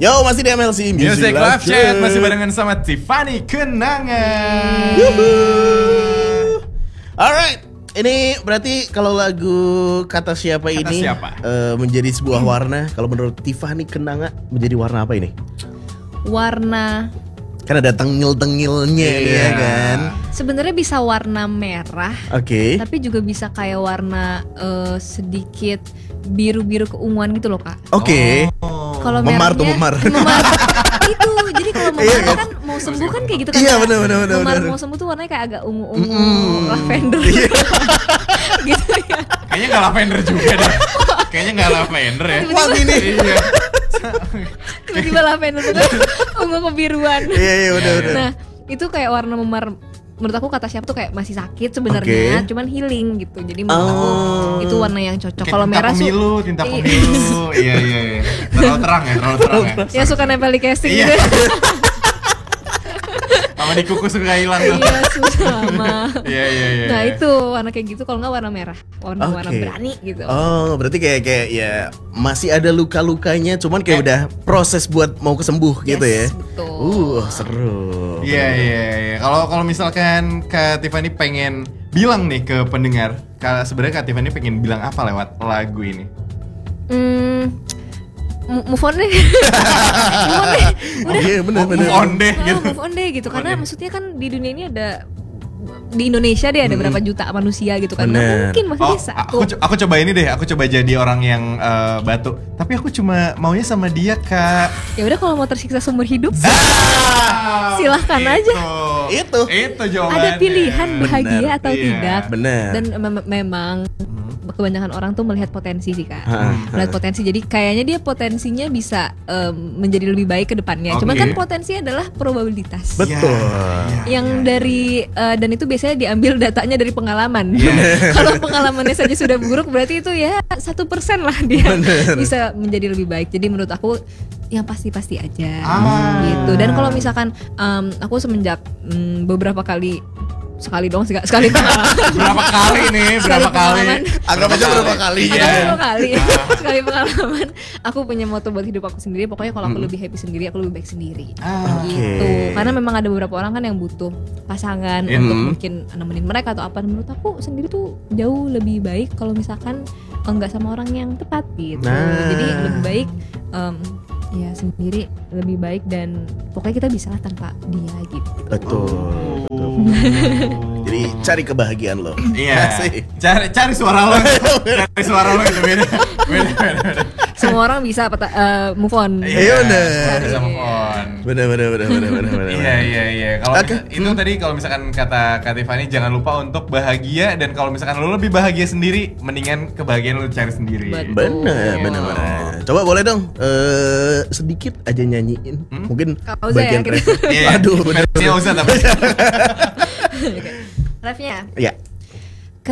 Yo, masih di MLC Music Live Chat, masih barengan sama Tiffany Kenangan. Alright, ini berarti kalau lagu Kata Siapa ini menjadi sebuah warna. Kalau menurut Tiffany Kenangan menjadi warna apa ini? Warna, kan ada tengil-tengilnya ya kan. Sebenarnya bisa warna merah. Oke. Tapi juga bisa kayak warna sedikit biru-biru keunguan gitu loh, Kak. Oke. Kalau memar tuh memar. Itu. Jadi kalau memar kan mau sembuh kan kayak gitu kan. Iya, benar. Memar mau sembuh tuh warnanya kayak agak ungu-ungu, lavender. Gitu ya. Kayaknya enggak lavender juga deh. Kayaknya enggak lavender ya. Wangi nih. Iya. Tiba-tiba lavender tuh ungu kebiruan. Iya, udah. Nah, itu kayak warna memar. Menurut aku Kata Siapa tuh kayak masih sakit sebenarnya, cuman healing gitu. Jadi menurut aku itu warna yang cocok. Kalau merah tinta pemilu. Iya. Terlalu terang ya. Ya suka nempel di casing gitu. Sama di kuku suka hilang tuh. Iya, sama. Iya. Nah, itu warna kayak gitu, kalau enggak warna merah. Warna berani gitu. Oh, berarti kayak ya masih ada luka-lukanya, cuman kayak udah proses buat mau kesembuh gitu ya. Betul. Seru. Iya. Kalau misalkan Kak Tiffany pengen bilang nih ke pendengar, sebenarnya Kak Tiffany pengen bilang apa lewat lagu ini? Move on deh. Udah. Iya, benar. Move on deh gitu. Move on deh gitu. Karena maksudnya kan di dunia ini ada, di Indonesia deh ada berapa juta manusia gitu kan. Nah, mungkin masih bisa. Aku coba ini deh, aku coba jadi orang yang batu. Tapi aku cuma maunya sama dia, Kak. Ya udah, kalau mau tersiksa seumur hidup, silahkan aja. Itu jawabannya. Ada pilihan bahagia atau tidak. Benar. Dan memang kebanyakan orang tuh melihat potensi sih, Kak. Melihat potensi. Jadi kayaknya dia potensinya bisa menjadi lebih baik ke depannya. Cuman kan potensi adalah probabilitas. Betul. Yang dari dan itu biasanya diambil datanya dari pengalaman. Kalau pengalamannya saja sudah buruk, berarti itu ya 1% lah dia bisa menjadi lebih baik. Jadi menurut aku yang pasti-pasti aja gitu. Dan kalau misalkan aku semenjak beberapa kali sekali pengalaman. Berapa kali? Anggap aja berapa kali ya. Sekali pengalaman. Aku punya moto buat hidup aku sendiri. Pokoknya kalau aku lebih happy sendiri, aku lebih baik sendiri. Gitu. Karena memang ada beberapa orang kan yang butuh pasangan untuk mungkin nemenin mereka atau apa. Menurut aku sendiri tuh jauh lebih baik kalau misalkan enggak sama orang yang tepat gitu. Jadi lebih baik ya sendiri lebih baik, dan pokoknya kita bisa lah tanpa dia gitu. Betul. Jadi cari kebahagiaan lo. Iya. Cari suara lo. Cari suara lo itu beda. Semua orang bisa move on. Iya benar. Bisa move on. Benar. Iya. Kalau itu tadi, kalau misalkan kata Kak Tiffany, jangan lupa untuk bahagia, dan kalau misalkan lo lebih bahagia sendiri, mendingan kebahagiaan lo cari sendiri. Benar. Coba boleh dong sedikit aja nyanyiin. Mungkin bagian ya, ref. Aduh, benar. Versinya Uza tapi. Refnya. Iya.